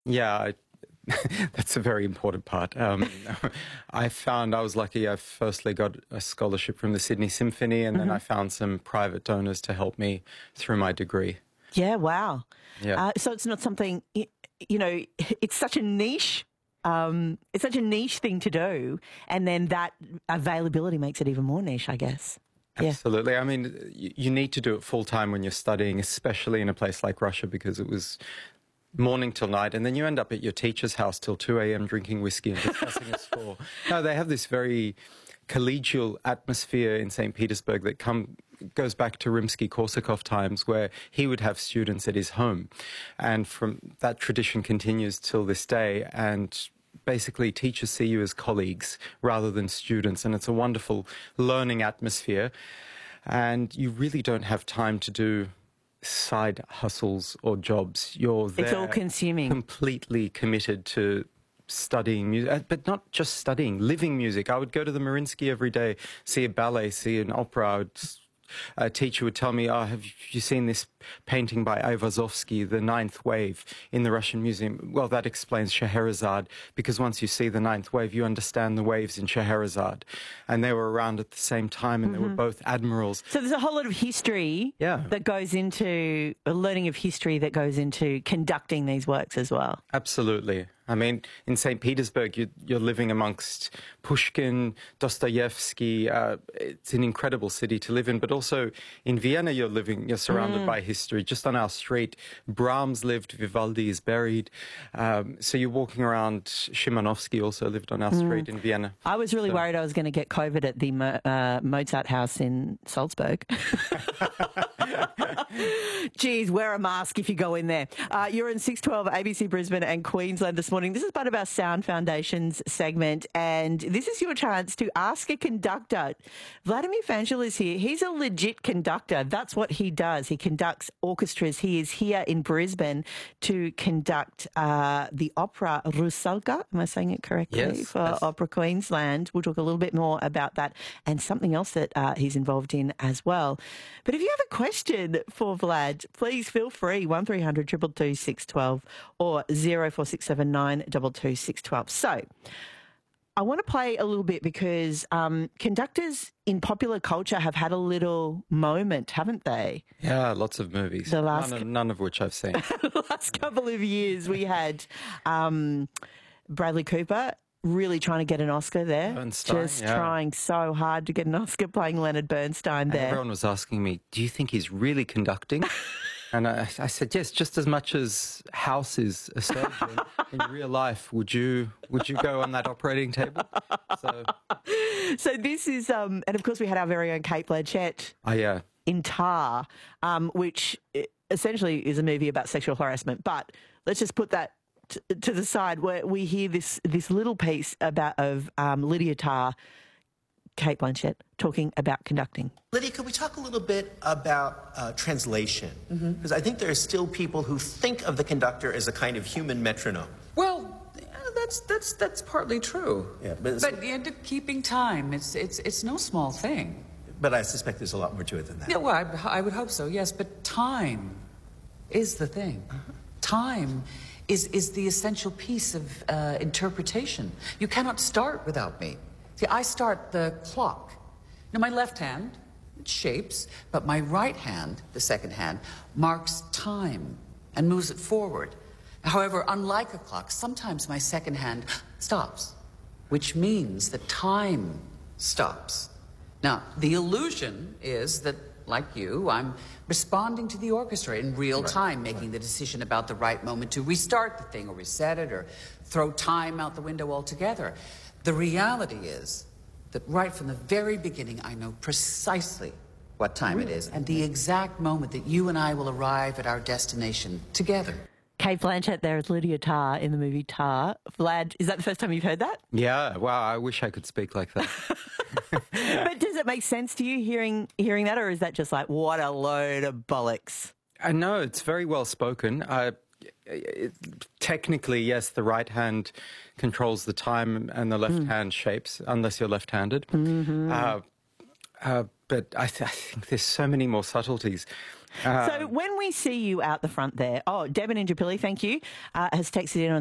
Yeah, that's a very important part. I found I was lucky. I firstly got a scholarship from the Sydney Symphony, and then I found some private donors to help me through my degree. Yeah, wow. Yeah. So it's not something, it's such a niche. It's such a niche thing to do, and then that availability makes it even more niche, I guess. Yeah. Absolutely. I mean, you need to do it full time when you're studying, especially in a place like Russia, because it was morning till night, and then you end up at your teacher's house till 2 a.m. drinking whiskey and discussing a score. No, they have this very collegial atmosphere in St. Petersburg that goes back to Rimsky-Korsakov times, where he would have students at his home. And from that tradition continues till this day, and basically teachers see you as colleagues rather than students, and it's a wonderful learning atmosphere. And you really don't have time to do side hustles or jobs. You're there, it's all consuming, completely committed to studying music, but not just studying, living music. I would go to the Mariinsky every day, see a ballet, see an opera. A teacher would tell me, "Oh, have you seen this painting by Ayvazovsky, The Ninth Wave, in the Russian Museum?" Well, that explains Scheherazade, because once you see the Ninth Wave, you understand the waves in Scheherazade. And they were around at the same time, and they were both admirals. So there's a whole lot of history that goes into, a learning of history that goes into conducting these works as well. Absolutely. I mean, in St. Petersburg, you're living amongst Pushkin, Dostoevsky. It's an incredible city to live in. But also in Vienna, you're surrounded by history. Just on our street, Brahms lived, Vivaldi is buried. So you're walking around. Szymanowski also lived on our street in Vienna. I was really worried I was going to get COVID at the Mozart house in Salzburg. Geez, wear a mask if you go in there. You're in 612 ABC Brisbane and Queensland this morning. This is part of our Sound Foundations segment, and this is your chance to ask a conductor. Vladimir Fanjul is here. He's a legit conductor. That's what he does. He conducts orchestras. He is here in Brisbane to conduct the opera Rusalka. Am I saying it correctly? Yes. For Opera Queensland. We'll talk a little bit more about that and something else that he's involved in as well. But if you have a question for Vlad, please feel free, 1300 222 612 or 04679 222 612. So I want to play a little bit because conductors in popular culture have had a little moment, haven't they? Yeah, lots of movies. None of which I've seen. The last couple of years we had Bradley Cooper really trying to get an Oscar there. Bernstein, trying so hard to get an Oscar playing Leonard Bernstein there. And everyone was asking me, do you think he's really conducting? And I said, yes, just as much as House is a stage in real life. Would you go on that operating table? So this is, and of course we had our very own Cate Blanchett in Tar, which essentially is a movie about sexual harassment. But let's just put that to the side, where we hear this little piece of Lydia Tarr, Cate Blanchett, talking about conducting. Lydia, could we talk a little bit about translation? Because I think there are still people who think of the conductor as a kind of human metronome. Well, that's partly true. Yeah, but keeping time, it's no small thing. But I suspect there's a lot more to it than that. Yeah, well, I would hope so, yes. But time is the thing. Time is the essential piece of interpretation. You cannot start without me. See, I start the clock. Now, my left hand, it shapes, but my right hand, the second hand, marks time and moves it forward. However, unlike a clock, sometimes my second hand stops, which means that time stops. Now, the illusion is that, like you, I'm responding to the orchestra in real time, making the decision about the right moment to restart the thing or reset it or throw time out the window altogether. The reality is that right from the very beginning, I know precisely what time it is and the exact moment that you and I will arrive at our destination together. Cate Blanchett there as Lydia Tarr in the movie Tar. Vlad, is that the first time you've heard that? Yeah, wow, I wish I could speak like that. But does it make sense to you hearing that, or is that just like, what a load of bollocks? I know, it's very well spoken. Technically, yes, the right hand controls the time and the left hand shapes, unless you're left-handed. But I think there's so many more subtleties. So when we see you out the front there, Deb in Indooroopilly, thank you, has texted in on